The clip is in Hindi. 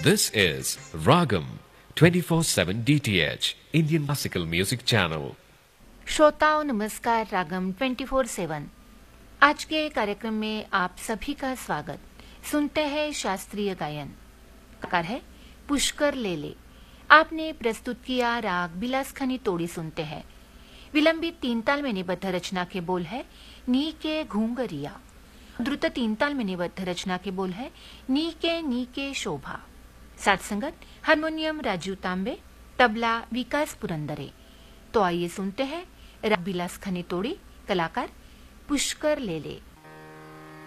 This is Ragam 24/7 DTH Indian Classical Music Channel. श्रोताओं नमस्कार। रागम 24/7 आज के कार्यक्रम में आप सभी का स्वागत। सुनते हैं शास्त्रीय गायन। कलाकार है पुष्कर लेले। आपने प्रस्तुत किया राग बिलासखनी तोड़ी। सुनते हैं विलंबित तीन ताल में निबद्ध रचना के बोल है नी के घूंगरिया। द्रुत तीन ताल में निबद्ध रचना के बोल है नी के शोभा। साथ संगत हारमोनियम राजीव तांबे, तबला विकास पुरंदरे। तो आइए सुनते हैं राग बिलासखनी तोड़ी, कलाकार पुष्कर लेले।